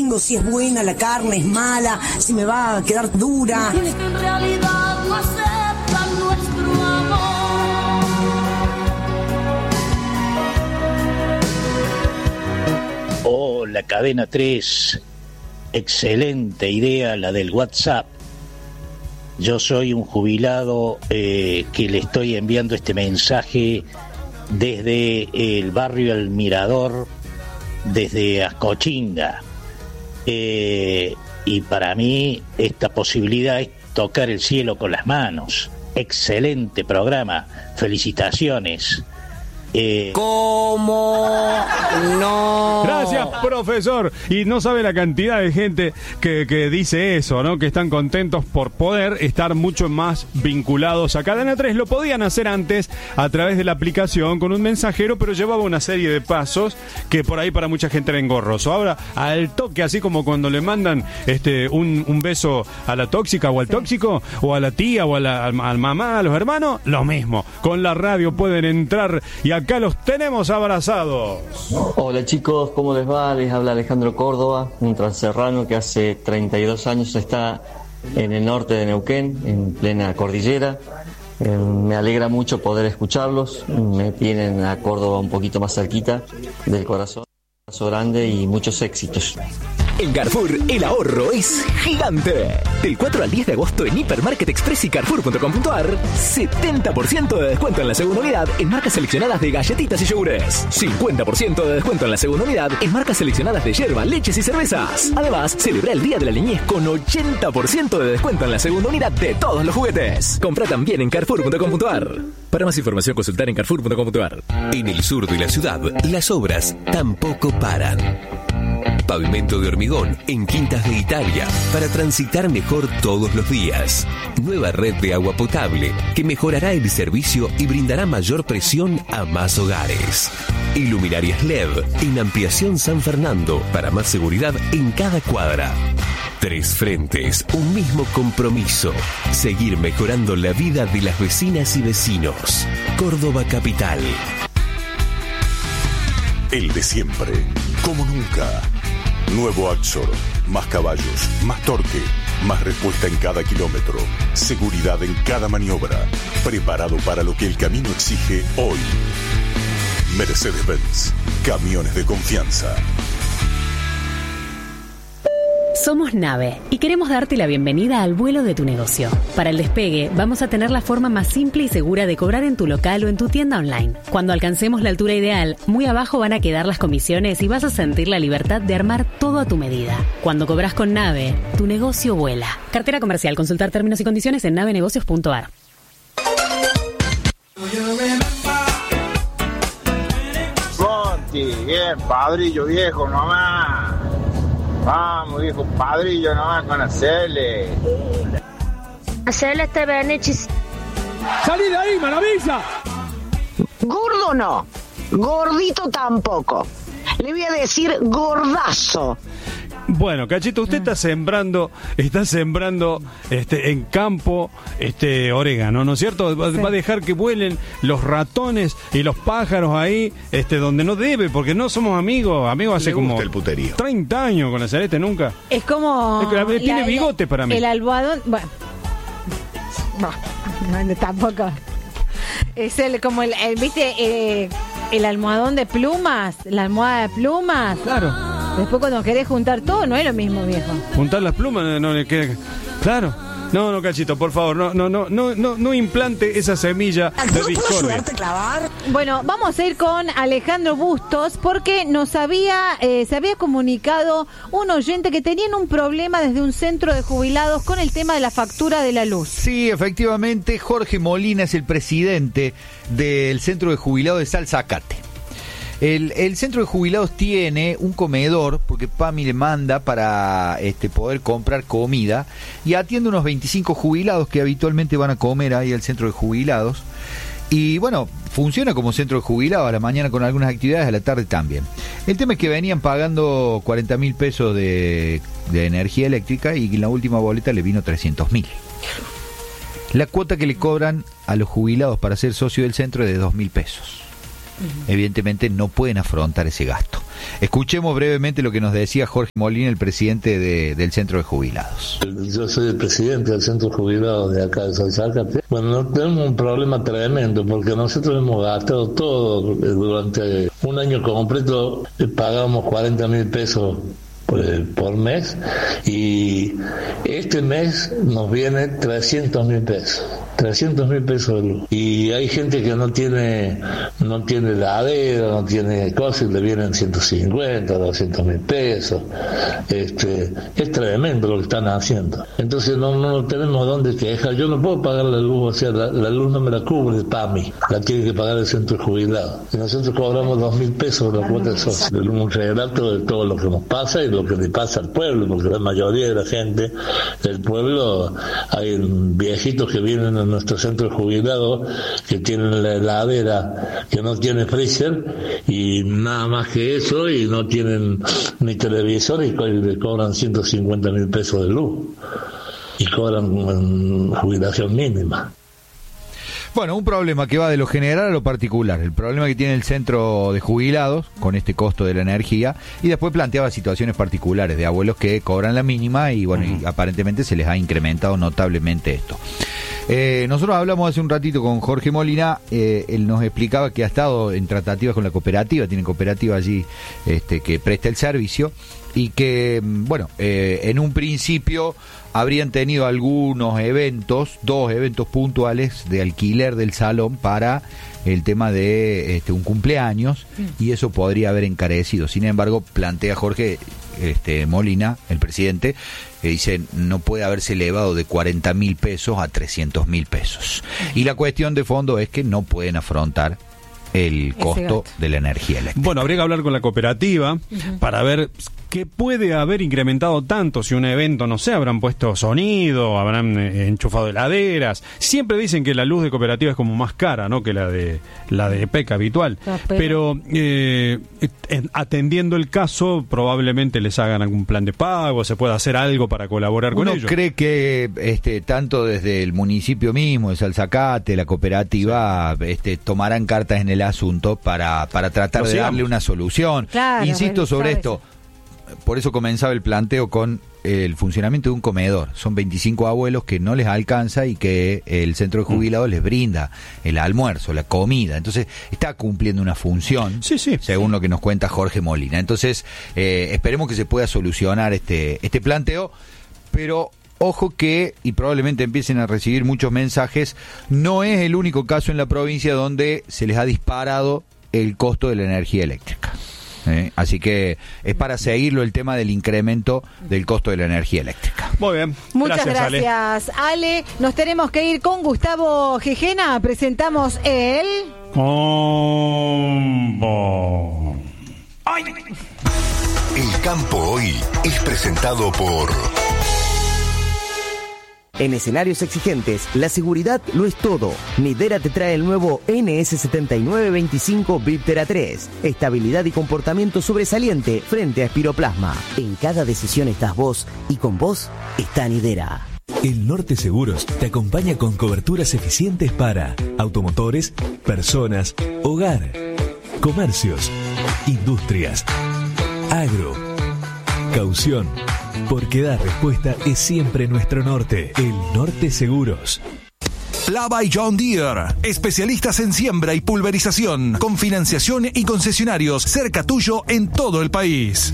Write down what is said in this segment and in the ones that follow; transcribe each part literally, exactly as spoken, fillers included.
tengo, si es buena la carne, es mala, si me va a quedar dura. En realidad no aceptan nuestro amor. Oh, la cadena tres, excelente idea la del WhatsApp. Yo soy un jubilado eh, que le estoy enviando este mensaje desde el barrio El Mirador, desde Ascochinga. Eh, y para mí esta posibilidad es tocar el cielo con las manos. Excelente programa, felicitaciones. Eh... ¿Cómo no? Gracias, profesor. Y no sabe la cantidad de gente que, que dice eso, ¿no? Que están contentos por poder estar mucho más vinculados a Cadena tres. Lo podían hacer antes a través de la aplicación con un mensajero, pero llevaba una serie de pasos que por ahí para mucha gente era engorroso. Ahora, al toque, así como cuando le mandan este un, un beso a la tóxica o al tóxico, o a la tía o a la al, al mamá, a los hermanos, lo mismo. Con la radio pueden entrar y acá los tenemos abrazados. Hola chicos, ¿cómo les va? Les habla Alejandro Córdoba, un transerrano que hace treinta y dos años está en el norte de Neuquén, en plena cordillera. Eh, me alegra mucho poder escucharlos, me tienen a Córdoba un poquito más cerquita del corazón. Un abrazo grande y muchos éxitos. En Carrefour, el ahorro es gigante. Del cuatro al diez de agosto en Hipermarket Express y Carrefour punto com punto ar, setenta por ciento de descuento en la segunda unidad en marcas seleccionadas de galletitas y yogures. cincuenta por ciento de descuento en la segunda unidad en marcas seleccionadas de yerba, leches y cervezas. Además, celebra el Día de la Niñez con ochenta por ciento de descuento en la segunda unidad de todos los juguetes. Compra también en Carrefour punto com punto ar. Para más información, consultar en Carrefour punto com punto ar. En el sur de la ciudad, las obras tampoco paran. Pavimento de hormigón en Quintas de Italia para transitar mejor todos los días. Nueva red de agua potable que mejorará el servicio y brindará mayor presión a más hogares. Iluminarias L E D en Ampliación San Fernando para más seguridad en cada cuadra. Tres frentes, un mismo compromiso. Seguir mejorando la vida de las vecinas y vecinos. Córdoba Capital. El de siempre, como nunca. Nuevo Axor, más caballos, más torque, más respuesta en cada kilómetro, seguridad en cada maniobra, preparado para lo que el camino exige hoy. Mercedes-Benz, camiones de confianza. Somos Nave y queremos darte la bienvenida al vuelo de tu negocio. Para el despegue, vamos a tener la forma más simple y segura de cobrar en tu local o en tu tienda online. Cuando alcancemos la altura ideal, muy abajo van a quedar las comisiones y vas a sentir la libertad de armar todo a tu medida. Cuando cobras con Nave, tu negocio vuela. Cartera comercial. Consultar términos y condiciones en nave negocios punto ar. Monty, bien, padrillo viejo nomás. Vamos, viejo padrillo, nomás con hacerle. Hacerle este Benechis. ¡Salí de ahí, maravilla! Gordo no, gordito tampoco. Le voy a decir gordazo. Bueno, Cachito, usted está sembrando, está sembrando este en campo este orégano, ¿no es cierto? Va, sí. va a dejar que vuelen los ratones y los pájaros ahí, este donde no debe, porque no somos amigos, amigos hace como el puterío. treinta años con la Celeste, nunca. Es como es que tiene la, bigote la, para mí. El almohadón, bueno. No, no tampoco. Es el como el, el ¿viste? Eh, el almohadón de plumas, la almohada de plumas. Claro. Después cuando querés juntar todo, no es lo mismo, viejo. Juntar las plumas no le queda. Claro. No, no, Cachito, por favor, no, no, no, no, no, no implante esa semilla de discordia. Bueno, vamos a ir con Alejandro Bustos porque nos había, eh, se había comunicado un oyente que tenían un problema desde un centro de jubilados con el tema de la factura de la luz. Sí, efectivamente, Jorge Molina es el presidente del centro de jubilados de Salzacate. El, el centro de jubilados tiene un comedor, porque PAMI le manda para este, poder comprar comida, y atiende unos veinticinco jubilados que habitualmente van a comer ahí al centro de jubilados. Y bueno, funciona como centro de jubilados a la mañana con algunas actividades, a la tarde también. El tema es que venían pagando cuarenta mil pesos de, de energía eléctrica y en la última boleta le vino trescientos mil. La cuota que le cobran a los jubilados para ser socio del centro es de dos mil pesos. evidentemente no pueden afrontar ese gasto. Escuchemos brevemente lo que nos decía Jorge Molina, el presidente de, del Centro de Jubilados. Yo soy el presidente del Centro de Jubilados de acá de Salzacate. Bueno, tenemos un problema tremendo porque nosotros hemos gastado todo durante un año completo, pagamos cuarenta mil pesos por mes y este mes nos viene trescientos mil pesos trescientos mil pesos de luz y hay gente que no tiene no tiene heladera, no tiene cosas y le vienen ciento cincuenta, doscientos mil pesos. Este, es tremendo lo que están haciendo, entonces no, no tenemos dónde quejar. Yo no puedo pagar la luz, o sea, la, la luz no me la cubre el P A M I, la tiene que pagar el Centro de Jubilados y nosotros cobramos dos mil pesos la cuota social. Un relato de todo lo que nos pasa y lo que le pasa al pueblo, porque la mayoría de la gente del pueblo, hay viejitos que vienen a nuestro centro de jubilados que tienen la heladera que no tiene freezer y nada más que eso, y no tienen ni televisor y le cobran ciento cincuenta mil pesos de luz y cobran una jubilación mínima. Bueno, un problema que va de lo general a lo particular. El problema que tiene el centro de jubilados con este costo de la energía, y después planteaba situaciones particulares de abuelos que cobran la mínima y bueno, uh-huh. y aparentemente se les ha incrementado notablemente esto. Eh, nosotros hablamos hace un ratito con Jorge Molina, eh, él nos explicaba que ha estado en tratativas con la cooperativa, tiene cooperativa allí este, que presta el servicio y que, bueno, eh, en un principio habrían tenido algunos eventos, dos eventos puntuales de alquiler del salón para el tema de este, un cumpleaños, mm. y eso podría haber encarecido. Sin embargo, plantea Jorge este, Molina, el presidente, que dice no puede haberse elevado de cuarenta mil pesos a trescientos mil pesos. Y la cuestión de fondo es que no pueden afrontar el costo de la energía eléctrica. Bueno, habría que hablar con la cooperativa uh-huh. para ver qué puede haber incrementado tanto. Si un evento, no sé, habrán puesto sonido, habrán eh, enchufado heladeras. Siempre dicen que la luz de cooperativa es como más cara, ¿no?, que la de la de P E C habitual. Ah, pero pero eh, atendiendo el caso, probablemente les hagan algún plan de pago, se pueda hacer algo para colaborar Uno con ellos. ¿Cree que este tanto desde el municipio mismo, de Salzacate, la cooperativa, sí. este, tomarán cartas en el asunto para, para tratar Lo de sigamos. darle una solución? Claro, Insisto sobre esto. Por eso comenzaba el planteo con el funcionamiento de un comedor. Son veinticinco abuelos que no les alcanza y que el centro de jubilados mm. les brinda el almuerzo, la comida. Entonces está cumpliendo una función, sí, sí, según sí. lo que nos cuenta Jorge Molina. Entonces eh, esperemos que se pueda solucionar este, este planteo, pero ojo que, y probablemente empiecen a recibir muchos mensajes, no es el único caso en la provincia donde se les ha disparado el costo de la energía eléctrica. ¿Eh? Así que es para seguirlo el tema del incremento del costo de la energía eléctrica. Muy bien. Muchas gracias, gracias Ale. Ale. Nos tenemos que ir con Gustavo Gijena. Presentamos el... Combo. ¡Ay! El campo hoy es presentado por... En escenarios exigentes, la seguridad lo es todo. Nidera te trae el nuevo N S setenta y nueve veinticinco Viptera tres. Estabilidad y comportamiento sobresaliente frente a espiroplasma. En cada decisión estás vos y con vos está Nidera. El Norte Seguros te acompaña con coberturas eficientes para automotores, personas, hogar, comercios, industrias, agro, caución. Porque dar respuesta es siempre nuestro norte. El Norte Seguros. Lava y John Deere, especialistas en siembra y pulverización, con financiación y concesionarios cerca tuyo en todo el país.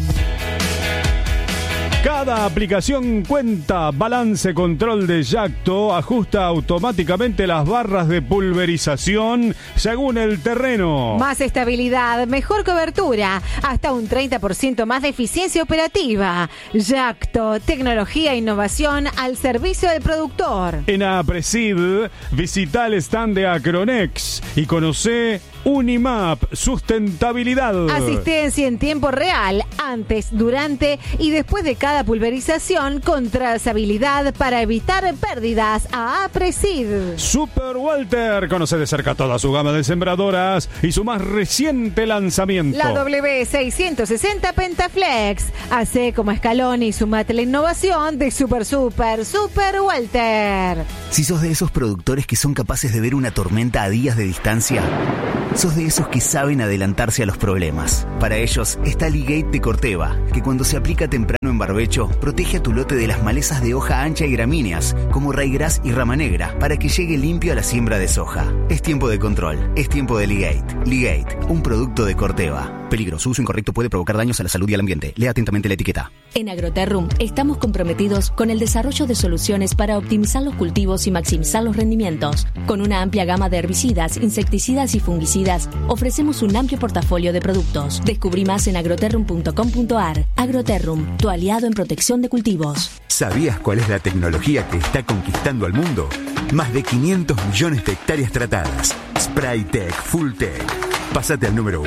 Cada aplicación cuenta. Balance Control de Yacto ajusta automáticamente las barras de pulverización según el terreno. Más estabilidad, mejor cobertura, hasta un treinta por ciento más de eficiencia operativa. Yacto, tecnología e innovación al servicio del productor. En Apresid, visita el stand de Acronex y conoce Unimap, sustentabilidad. Asistencia en tiempo real, antes, durante y después de cada pulverización, con trazabilidad para evitar pérdidas. A Apresid. Super Walter, conoce de cerca toda su gama de sembradoras y su más reciente lanzamiento. La W seiscientos sesenta Pentaflex. Hace como escalón y sumate la innovación de Super Super Super Walter. Si sos de esos productores que son capaces de ver una tormenta a días de distancia, sos de esos que saben adelantarse a los problemas. Para ellos está Ligate de Corteva, que cuando se aplica temprano en barbecho, protege a tu lote de las malezas de hoja ancha y gramíneas, como raigras y rama negra, para que llegue limpio a la siembra de soja. Es tiempo de control, es tiempo de Ligate. Ligate, un producto de Corteva. Peligro, su uso incorrecto puede provocar daños a la salud y al ambiente. Lea atentamente la etiqueta. En Agroterrum estamos comprometidos con el desarrollo de soluciones para optimizar los cultivos y maximizar los rendimientos. Con una amplia gama de herbicidas, insecticidas y fungicidas, ofrecemos un amplio portafolio de productos. Descubrí más en agroterrum punto com punto ar. Agroterrum, tu aliado en protección de cultivos. ¿Sabías cuál es la tecnología que está conquistando al mundo? Más de quinientos millones de hectáreas tratadas. Spraytec Fulltech. Pásate al número uno.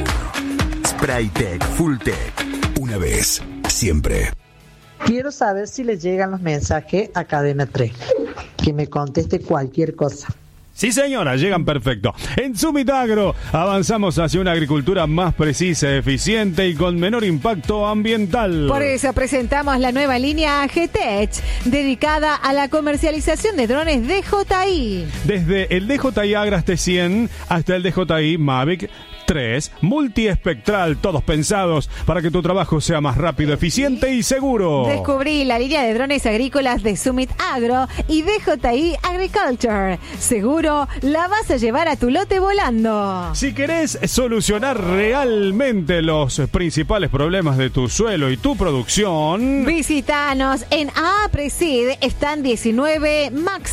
Spraytec Fulltech. Una vez, siempre. Quiero saber si le llegan los mensajes a Cadena tres. Que me conteste cualquier cosa. Sí, señora, llegan perfecto. En Summit Agro avanzamos hacia una agricultura más precisa, eficiente y con menor impacto ambiental. Por eso presentamos la nueva línea G-Tech, dedicada a la comercialización de drones D J I. Desde el D J I Agras T cien hasta el D J I Mavic tres, multiespectral, todos pensados para que tu trabajo sea más rápido, eficiente y seguro. Descubrí la línea de drones agrícolas de Summit Agro y D J I Agriculture. Seguro la vas a llevar a tu lote volando. Si querés solucionar realmente los principales problemas de tu suelo y tu producción, visítanos en Apresid, Stand diecinueve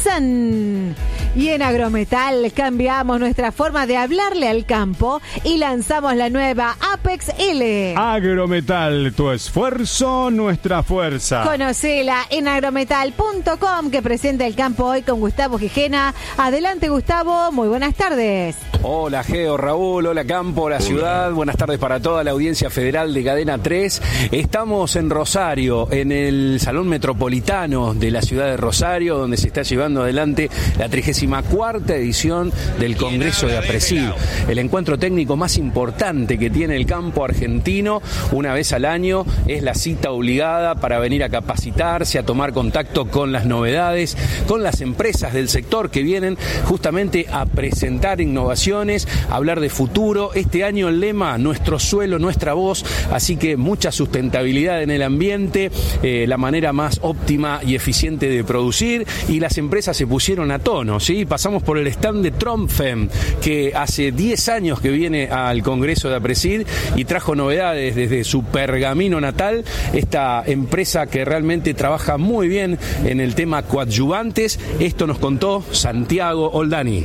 Maxan. Y en Agrometal cambiamos nuestra forma de hablarle al campo y lanzamos la nueva Apex L. Agrometal, tu esfuerzo, nuestra fuerza. Conocela en agrometal punto com, que presenta el campo hoy con Gustavo Gijena. Adelante, Gustavo, muy buenas tardes. Hola, Geo, Raúl, hola, campo, la ciudad. Buenas tardes para toda la audiencia federal de Cadena tres. Estamos en Rosario, en el Salón Metropolitano de la ciudad de Rosario, donde se está llevando adelante la trigésima cuarta edición del Congreso de Apresid, el encuentro técnico más importante que tiene el campo argentino. Una vez al año es la cita obligada para venir a capacitarse, a tomar contacto con las novedades, con las empresas del sector que vienen justamente a presentar innovaciones, a hablar de futuro. Este año el lema, nuestro suelo, nuestra voz, así que mucha sustentabilidad en el ambiente, eh, la manera más óptima y eficiente de producir, y las empresas se pusieron a tono, ¿sí? Pasamos por el stand de Tromfem, que hace diez años que viene al Congreso de Apresid y trajo novedades desde su Pergamino natal, esta empresa que realmente trabaja muy bien en el tema coadyuvantes. Esto nos contó Santiago Oldani.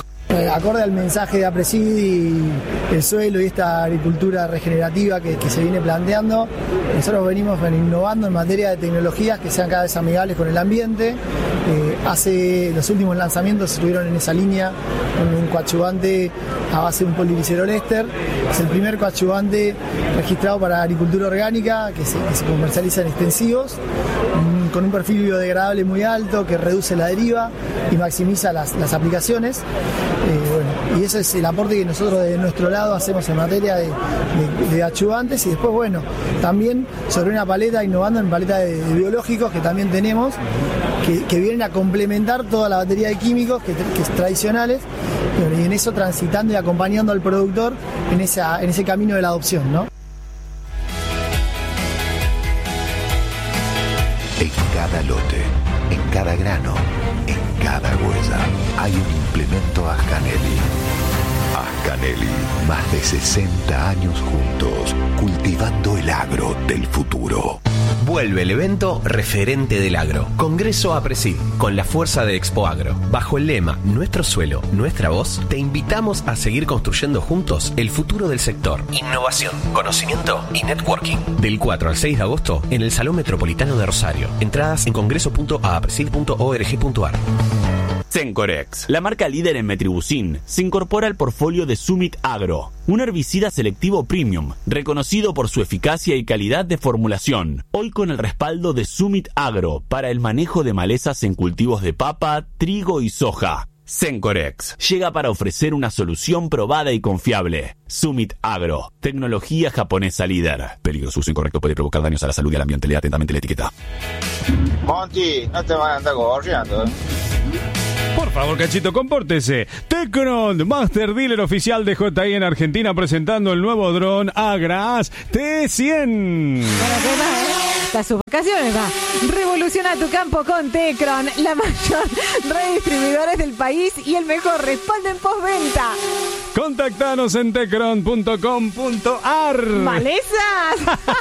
Acorde al mensaje de Apresid y el suelo y esta agricultura regenerativa que, que se viene planteando, nosotros venimos innovando en materia de tecnologías que sean cada vez amigables con el ambiente. Eh, hace los últimos lanzamientos estuvieron en esa línea con un coadyuvante a base de un poliglicerol éster. Es el primer coadyuvante registrado para agricultura orgánica que se, que se comercializa en extensivos, um, con un perfil biodegradable muy alto que reduce la deriva y maximiza las, las aplicaciones. Eh, bueno, y ese es el aporte que nosotros de nuestro lado hacemos en materia de, de, de achuvantes, y después, bueno, también sobre una paleta, innovando en paleta de, de biológicos que también tenemos, que, que vienen a complementar toda la batería de químicos que, que es tradicionales, y en eso transitando y acompañando al productor en, esa, en ese camino de la adopción, ¿no? En cada lote, en cada grano, en cada huella, hay un implemento Ascanelli. Ascanelli, más de sesenta años juntos, cultivando el agro del futuro. Vuelve el evento referente del agro, Congreso Apresid, con la fuerza de Expo Agro. Bajo el lema Nuestro suelo, nuestra voz, te invitamos a seguir construyendo juntos el futuro del sector. Innovación, conocimiento y networking. Del cuatro al seis de agosto en el Salón Metropolitano de Rosario. Entradas en congreso punto apresid punto org punto ar. Sencorex, la marca líder en metribuzin, se incorpora al portfolio de Summit Agro, un herbicida selectivo premium, reconocido por su eficacia y calidad de formulación, hoy con el respaldo de Summit Agro para el manejo de malezas en cultivos de papa, trigo y soja. Sencorex llega para ofrecer una solución probada y confiable. Summit Agro, tecnología japonesa líder. Peligro, su uso incorrecto puede provocar daños a la salud y al ambiente. Lea atentamente la etiqueta. Monty, no te van a andar gorreando, ¿eh? Por Por favor, Cachito, compórtese. Tecron, Master Dealer oficial de J I en Argentina, presentando el nuevo dron Agras T cien. Las sus vacaciones va. Revoluciona tu campo con Tecron, la mayor red de distribuidores del país y el mejor respaldo en postventa. Contactanos en tecron punto com punto ar. ¿Malezas?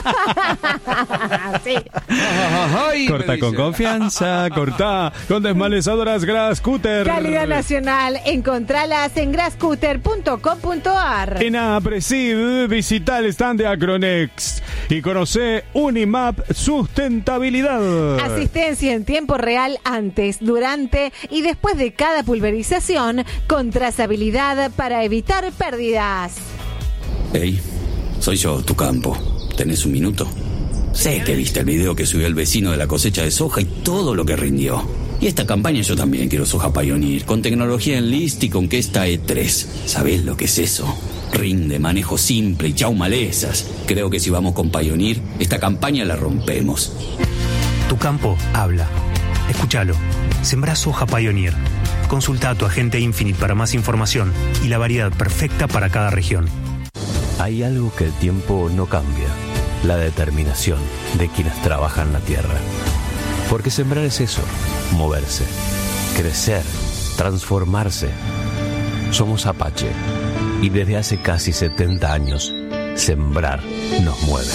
Sí. Corta con confianza, corta con desmalezadoras Grascutter. Calidad nacional, encontralas en grascutter punto com punto ar. En Apresid, visita el stand de Acronex y conoce Unimap Sustentabilidad. Asistencia en tiempo real antes, durante y después de cada pulverización, con trazabilidad para evitar pérdidas. Hey, soy yo, tu campo. ¿Tenés un minuto? Sé que viste el video que subió el vecino de la cosecha de soja y todo lo que rindió. Y esta campaña yo también quiero soja Pioneer, con tecnología Enlist y con Kesta E tres. ¿Sabés lo que es eso? Rinde, manejo simple y chau malezas. Creo que si vamos con Pioneer, esta campaña la rompemos. Tu campo habla. Escúchalo. Sembrá soja Pioneer. Consulta a tu agente Infinite para más información y la variedad perfecta para cada región. Hay algo que el tiempo no cambia: la determinación de quienes trabajan la tierra. Porque sembrar es eso, moverse, crecer, transformarse. Somos Apache y desde hace casi setenta años, sembrar nos mueve.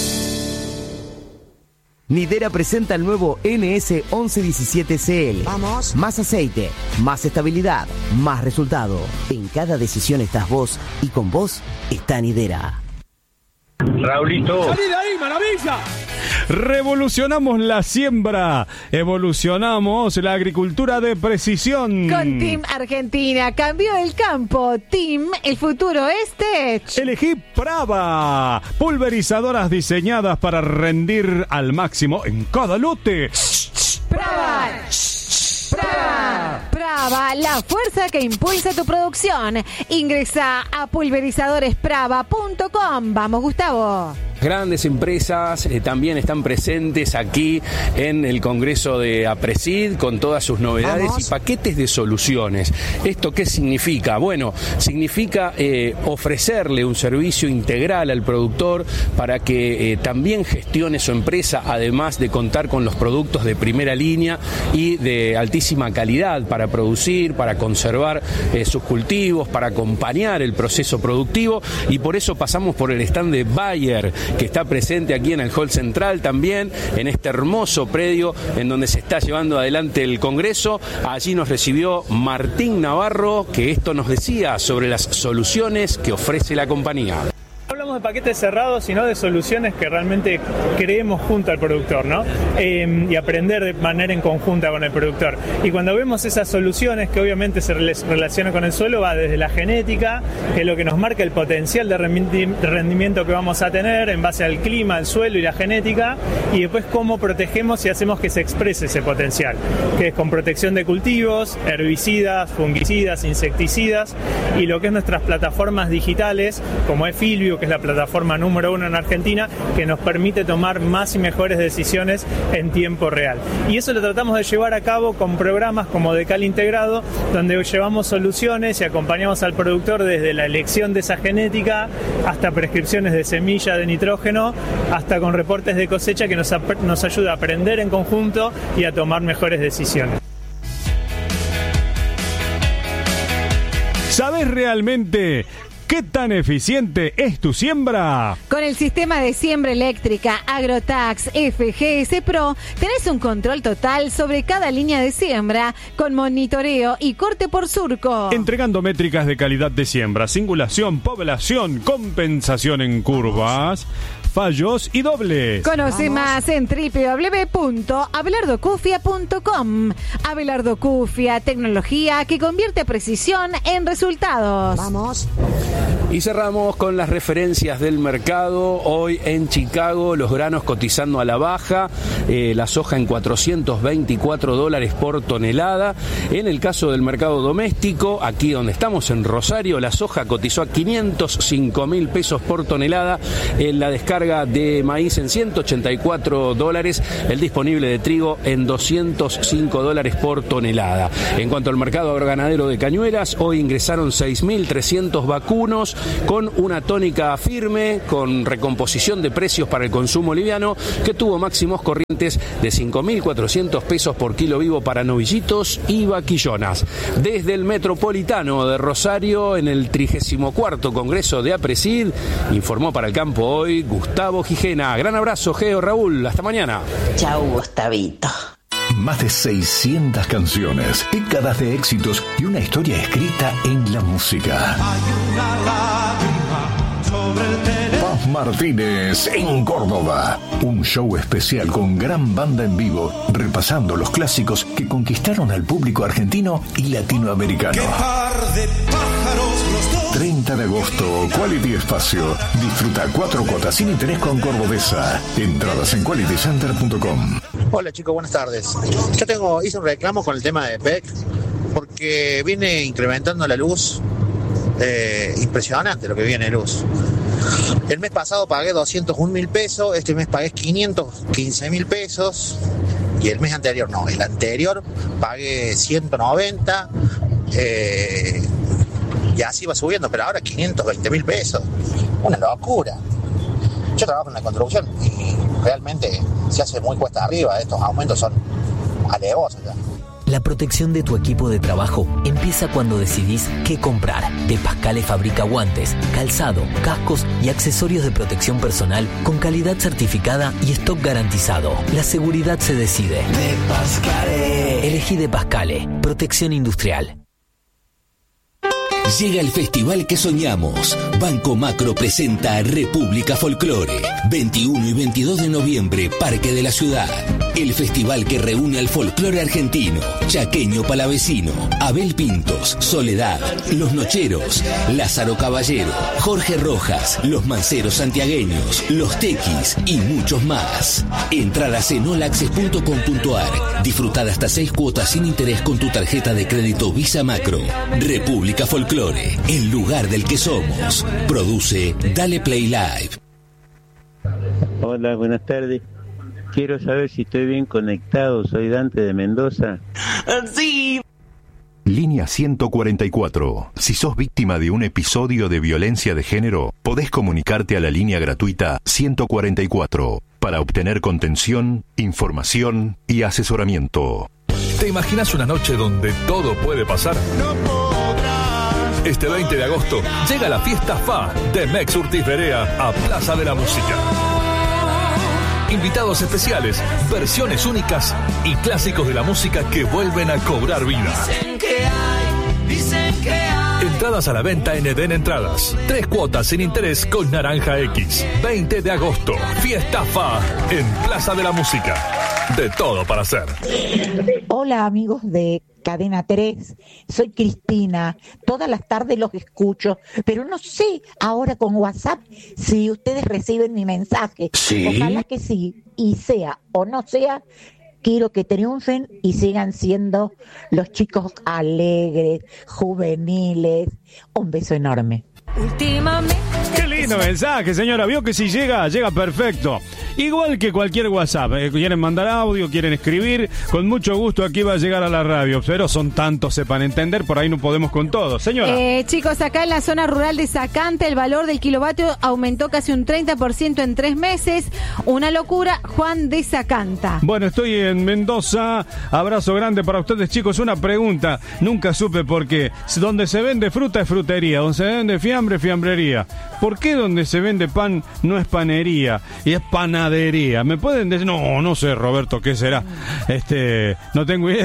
Nidera presenta el nuevo N S once diecisiete C L. Vamos. Más aceite, más estabilidad, más resultado. En cada decisión estás vos y con vos está Nidera. Raulito. ¡Salí de ahí, maravilla! Revolucionamos la siembra, evolucionamos la agricultura de precisión. Con Team Argentina cambió el campo. Team, el futuro es Tech. Elegí Prava, pulverizadoras diseñadas para rendir al máximo en cada lote. Prava. Prava. Prava, la fuerza que impulsa tu producción. Ingresa a pulverizadores prava punto com. Vamos, Gustavo. Grandes empresas eh, también están presentes aquí en el Congreso de Apresid con todas sus novedades Vamos. y paquetes de soluciones. ¿Esto qué significa? Bueno, significa eh, ofrecerle un servicio integral al productor para que eh, también gestione su empresa, además de contar con los productos de primera línea y de altísima calidad para producir, para conservar eh, sus cultivos, para acompañar el proceso productivo, y por eso pasamos por el stand de Bayer, que está presente aquí en el Hall Central también, en este hermoso predio en donde se está llevando adelante el Congreso. Allí nos recibió Martín Navarro, que esto nos decía sobre las soluciones que ofrece la compañía. Hablamos de paquetes cerrados, sino de soluciones que realmente creemos junto al productor, ¿no? Eh, y aprender de manera en conjunta con el productor. Y cuando vemos esas soluciones que obviamente se relacionan con el suelo, va desde la genética, que es lo que nos marca el potencial de rendimiento que vamos a tener en base al clima, al suelo y la genética, y después cómo protegemos y hacemos que se exprese ese potencial, que es con protección de cultivos, herbicidas, fungicidas, insecticidas, y lo que es nuestras plataformas digitales, como es Filvio, que es la plataforma número uno en Argentina, que nos permite tomar más y mejores decisiones en tiempo real. Y eso lo tratamos de llevar a cabo con programas como Decal Integrado, donde llevamos soluciones y acompañamos al productor desde la elección de esa genética hasta prescripciones de semilla de nitrógeno, hasta con reportes de cosecha que nos, nos ayuda a aprender en conjunto y a tomar mejores decisiones. ¿Sabes realmente qué tan eficiente es tu siembra? Con el sistema de siembra eléctrica AgroTax F G S Pro tenés un control total sobre cada línea de siembra con monitoreo y corte por surco. Entregando métricas de calidad de siembra, singulación, población, compensación en curvas, fallos y dobles. Conoce Vamos. más en doble u doble u doble u punto abelardo cufia punto com. Abelardo Cufia, tecnología que convierte precisión en resultados. Vamos. Y cerramos con las referencias del mercado. Hoy en Chicago los granos cotizando a la baja, eh, la soja en cuatrocientos veinticuatro dólares por tonelada. En el caso del mercado doméstico, aquí donde estamos en Rosario, la soja cotizó a quinientos cinco mil pesos por tonelada, en la descarga de maíz en ciento ochenta y cuatro dólares, el disponible de trigo en doscientos cinco dólares por tonelada. En cuanto al mercado agroganadero de Cañuelas, hoy ingresaron seis mil trescientos vacunos con una tónica firme, con recomposición de precios para el consumo liviano, que tuvo máximos corrientes de cinco mil cuatrocientos pesos por kilo vivo para novillitos y vaquillonas. Desde el Metropolitano de Rosario, en el trigésimo cuarto Congreso de APRESID, informó para el campo hoy Gustavo Gijena. Gran abrazo, Geo, Raúl, hasta mañana. Chau, Gustavito. Más de seiscientas canciones, décadas de éxitos y una historia escrita en la música. Paz Martínez en Córdoba. Un show especial con gran banda en vivo, repasando los clásicos que conquistaron al público argentino y latinoamericano. treinta de agosto, Quality Espacio. Disfruta cuatro cuotas sin interés con Cordobesa. Entradas en quality center punto com. Hola chicos, buenas tardes. Yo tengo, hice un reclamo con el tema de P E C porque viene incrementando la luz. Eh, impresionante lo que viene luz. El mes pasado pagué doscientos un mil pesos, este mes pagué quinientos quince mil pesos y el mes anterior no, el anterior pagué ciento noventa eh, y así va subiendo, pero ahora quinientos veinte mil pesos. Una locura. Yo trabajo en la construcción y realmente se hace muy cuesta arriba, estos aumentos son alevosos ya. La protección de tu equipo de trabajo empieza cuando decidís qué comprar. De Pascale fabrica guantes, calzado, cascos y accesorios de protección personal con calidad certificada y stock garantizado. La seguridad se decide. De Pascale. Elegí De Pascale. Protección industrial. Llega el festival que soñamos. Banco Macro presenta República Folclore. veintiuno y veintidós de noviembre, Parque de la Ciudad. El festival que reúne al folclore argentino, chaqueño palavecino, Abel Pintos, Soledad, Los Nocheros, Lázaro Caballero, Jorge Rojas, Los Manceros Santiagueños, Los Tequis y muchos más. Entradas en all access punto com punto a r. Disfrutad hasta seis cuotas sin interés con tu tarjeta de crédito Visa Macro. República Folclore, el lugar del que somos. Produce Dale Play Live. Hola, buenas tardes. Quiero saber si estoy bien conectado. Soy Dante de Mendoza. Sí. Línea ciento cuarenta y cuatro. Si sos víctima de un episodio de violencia de género, podés comunicarte a la línea gratuita ciento cuarenta y cuatro para obtener contención, información y asesoramiento. ¿Te imaginas una noche donde todo puede pasar? No podrás. Este veinte de agosto llega la fiesta F A de Mex Urtiz Berea a Plaza de la Música. Invitados especiales, versiones únicas y clásicos de la música que vuelven a cobrar vida. Dicen que hay, dicen que hay. Entradas a la venta en Eden Entradas. Tres cuotas sin interés con Naranja X. veinte de agosto, fiesta F A en Plaza de la Música. De todo para hacer. Hola amigos de Cadena tres, soy Cristina, todas las tardes los escucho, pero no sé ahora con WhatsApp si ustedes reciben mi mensaje. ¿Sí? Ojalá que sí, y sea o no sea, quiero que triunfen y sigan siendo los chicos alegres, juveniles. Un beso enorme. Últimamente. Qué lindo mensaje, señora. Vio que si llega, llega perfecto. Igual que cualquier WhatsApp. Eh, quieren mandar audio, quieren escribir, con mucho gusto aquí va a llegar a la radio. Pero son tantos, sepan entender, por ahí no podemos con todo. Señora. Eh, chicos, acá en la zona rural de Sacante, el valor del kilovatio aumentó casi un treinta por ciento en tres meses. Una locura, Juan de Sacanta. Bueno, estoy en Mendoza. Abrazo grande para ustedes, chicos. Una pregunta. Nunca supe por qué. Donde se vende fruta es frutería. Donde se vende fiambre, fiambrería. ¿Por qué donde se vende pan no es panería y es panadería? ¿Me pueden decir? No, no sé, Roberto, ¿qué será? Este, no tengo idea.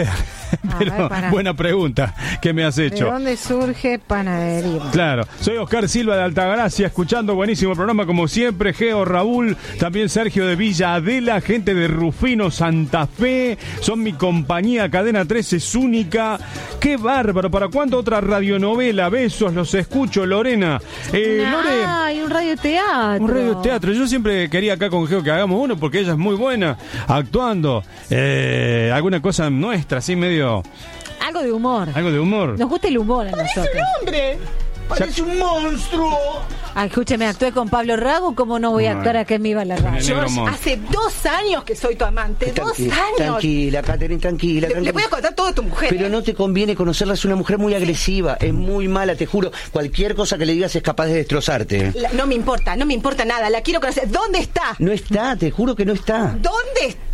Pero, ver, buena pregunta que me has ¿De hecho. dónde surge panadería? Claro, soy Oscar Silva de Altagracia, escuchando buenísimo programa como siempre, Geo, Raúl, también Sergio de Villa Adela, gente de Rufino, Santa Fe, son mi compañía, Cadena tres es única, qué bárbaro, ¿para cuánto otra radionovela? Besos, los escucho, Lorena. Eh, Ah, Lore, hay un radioteatro. un radioteatro, yo siempre quería acá con Geo que hagamos uno porque ella es muy buena actuando, eh, alguna cosa nuestra, así medio, Algo de humor. algo de humor. Nos gusta el humor a nosotros. ¡Hombre! ¡Parece un monstruo! Ah, escúcheme, actué con Pablo Rago, ¿cómo no voy a No, actuar acá en Viva la Radio? Yo hace dos años que soy tu amante. Tranqui- Dos años. Tranquila, Catherine, tranquila, Le- tranquila. le voy a contar todo a tu mujer, Pero ¿eh? no te conviene conocerla, es una mujer muy agresiva, es muy mala, te juro. Cualquier cosa que le digas es capaz de destrozarte. La- no me importa, no me importa nada. La quiero conocer. ¿Dónde está? No está, te juro que no está. ¿Dónde está?